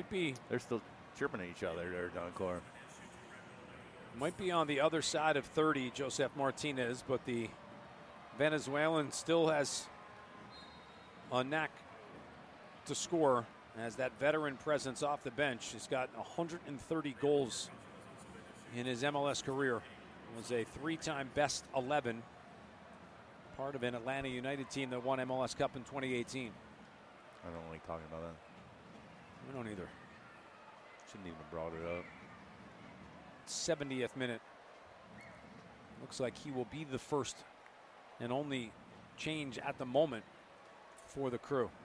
might be. They're still chirping at each other there, Doncor. Might be on the other side of 30, Josef Martinez, but the Venezuelan still has a knack to score as that veteran presence off the bench. He's got 130 goals in his MLS career. Was a 3-time best 11. Part of an Atlanta United team that won MLS Cup in 2018. I don't like talking about that. We don't either. Shouldn't even have brought it up. 70th minute. Looks like he will be the first and only change at the moment for the Crew.